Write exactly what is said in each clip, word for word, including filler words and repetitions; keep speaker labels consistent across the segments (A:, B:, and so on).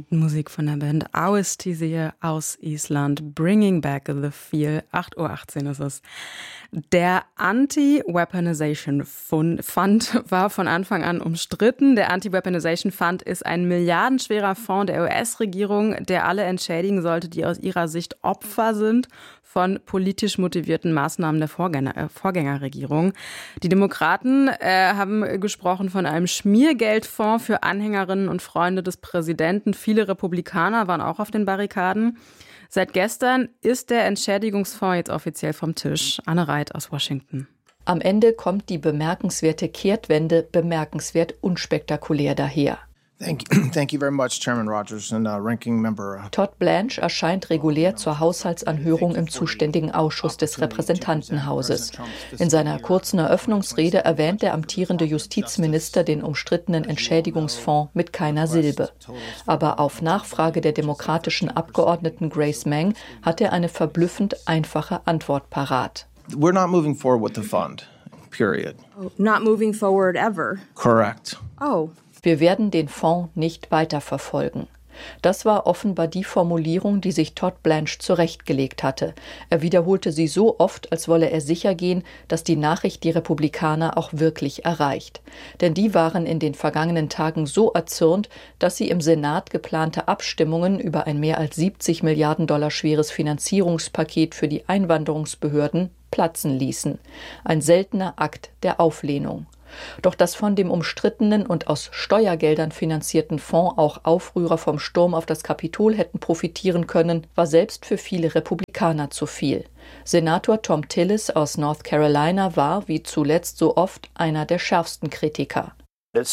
A: Musik von der Band Auestisea aus Island, Bringing Back the Feel. acht Uhr achtzehn ist es. Der Anti-Weaponization Fund war von Anfang an umstritten. Der Anti-Weaponization Fund ist ein milliardenschwerer Fonds der U S-Regierung, der alle entschädigen sollte, die aus ihrer Sicht Opfer sind von politisch motivierten Maßnahmen der Vorgänger, äh, Vorgängerregierung. Die Demokraten äh, haben gesprochen von einem Schmiergeldfonds für Anhängerinnen und Freunde des Präsidenten. Viele Republikaner waren auch auf den Barrikaden. Seit gestern ist der Entschädigungsfonds jetzt offiziell vom Tisch. Anne Reit aus Washington.
B: Am Ende kommt die bemerkenswerte Kehrtwende bemerkenswert unspektakulär daher.
C: Thank you. Thank you very much, Chairman Rogers and uh, Ranking Member.
B: Todd Blanche erscheint regulär zur Haushaltsanhörung im zuständigen Ausschuss des Repräsentantenhauses. In seiner kurzen Eröffnungsrede erwähnt der amtierende Justizminister den umstrittenen Entschädigungsfonds mit keiner Silbe. Aber auf Nachfrage der demokratischen Abgeordneten Grace Meng hat er eine verblüffend einfache Antwort parat.
C: We're not moving forward with the fund, period.
D: Oh, not moving forward ever?
C: Correct.
D: Oh.
B: Wir werden den Fonds nicht weiterverfolgen. Das war offenbar die Formulierung, die sich Todd Blanche zurechtgelegt hatte. Er wiederholte sie so oft, als wolle er sicher gehen, dass die Nachricht die Republikaner auch wirklich erreicht. Denn die waren in den vergangenen Tagen so erzürnt, dass sie im Senat geplante Abstimmungen über ein mehr als siebzig Milliarden Dollar schweres Finanzierungspaket für die Einwanderungsbehörden platzen ließen. Ein seltener Akt der Auflehnung. Doch dass von dem umstrittenen und aus Steuergeldern finanzierten Fonds auch Aufrührer vom Sturm auf das Kapitol hätten profitieren können, war selbst für viele Republikaner zu viel. Senator Thom Tillis aus North Carolina war, wie zuletzt so oft, einer der schärfsten Kritiker.
E: Das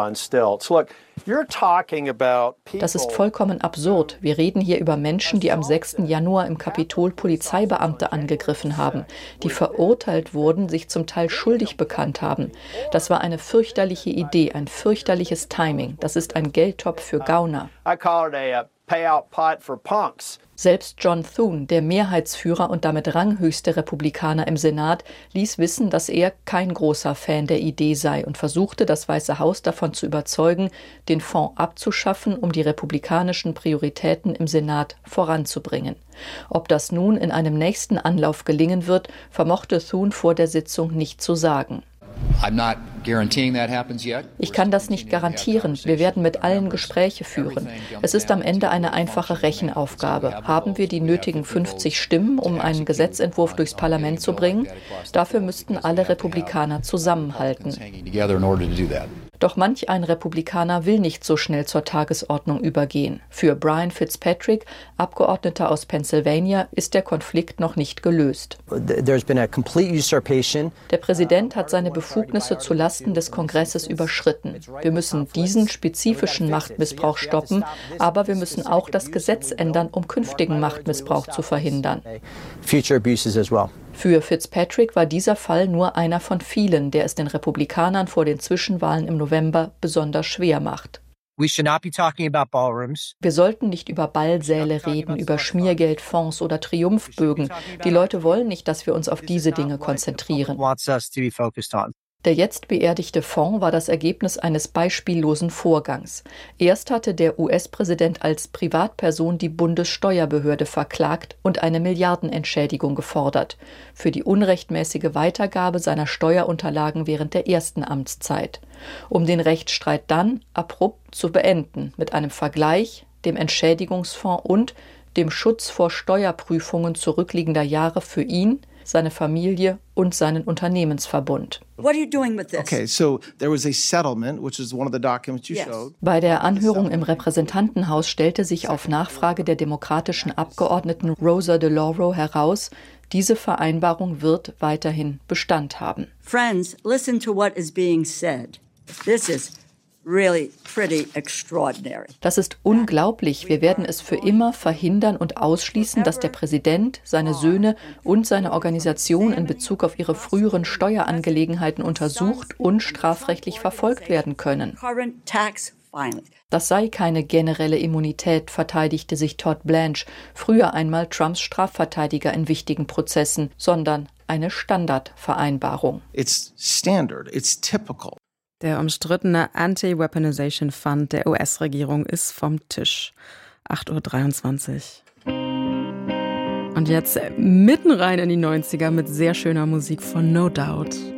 B: ist vollkommen absurd. Wir reden hier über Menschen, die am sechsten Januar im Kapitol Polizeibeamte angegriffen haben, die verurteilt wurden, sich zum Teil schuldig bekannt haben. Das war eine fürchterliche Idee, ein fürchterliches Timing. Das ist ein Geldtopf für Gauner. Selbst John Thune, der Mehrheitsführer und damit ranghöchste Republikaner im Senat, ließ wissen, dass er kein großer Fan der Idee sei und versuchte, das Weiße Haus davon zu überzeugen, den Fonds abzuschaffen, um die republikanischen Prioritäten im Senat voranzubringen. Ob das nun in einem nächsten Anlauf gelingen wird, vermochte Thune vor der Sitzung nicht zu sagen. Ich kann das nicht garantieren. Wir werden mit allen Gespräche führen. Es ist am Ende eine einfache Rechenaufgabe. Haben wir die nötigen fünfzig Stimmen, um einen Gesetzentwurf durchs Parlament zu bringen? Dafür müssten alle Republikaner zusammenhalten. Doch manch ein Republikaner will nicht so schnell zur Tagesordnung übergehen. Für Brian Fitzpatrick, Abgeordneter aus Pennsylvania, ist der Konflikt noch nicht gelöst. Der Präsident hat seine Befugnisse zulasten des Kongresses überschritten. Wir müssen diesen spezifischen Machtmissbrauch stoppen, aber wir müssen auch das Gesetz ändern, um künftigen Machtmissbrauch zu verhindern. Für Fitzpatrick war dieser Fall nur einer von vielen, der es den Republikanern vor den Zwischenwahlen im November besonders schwer macht. Wir sollten nicht über Ballsäle reden, über Schmiergeldfonds oder Triumphbögen. Die Leute wollen nicht, dass wir uns auf diese Dinge konzentrieren. Der jetzt beerdigte Fonds war das Ergebnis eines beispiellosen Vorgangs. Erst hatte der U S-Präsident als Privatperson die Bundessteuerbehörde verklagt und eine Milliardenentschädigung gefordert für die unrechtmäßige Weitergabe seiner Steuerunterlagen während der ersten Amtszeit. Um den Rechtsstreit dann abrupt zu beenden mit einem Vergleich, dem Entschädigungsfonds und dem Schutz vor Steuerprüfungen zurückliegender Jahre für ihn, seine Familie und seinen Unternehmensverbund.
C: Okay, so there was a settlement, which is one of the documents you showed.
B: Bei der Anhörung im Repräsentantenhaus stellte sich auf Nachfrage der demokratischen Abgeordneten Rosa DeLauro heraus, diese Vereinbarung wird weiterhin Bestand haben.
F: Friends, listen to what is being said. This is really pretty extraordinary.
B: Das ist unglaublich. Wir werden es für immer verhindern und ausschließen, dass der Präsident, seine Söhne und seine Organisation in Bezug auf ihre früheren Steuerangelegenheiten untersucht und strafrechtlich verfolgt werden können. Das sei keine generelle Immunität, verteidigte sich Todd Blanche, früher einmal Trumps Strafverteidiger in wichtigen Prozessen, sondern eine Standardvereinbarung.
C: It's standard, it's typical.
A: Der umstrittene Anti-Weaponization Fund der U S-Regierung ist vom Tisch. acht Uhr dreiundzwanzig. Und jetzt mitten rein in die neunziger mit sehr schöner Musik von No Doubt.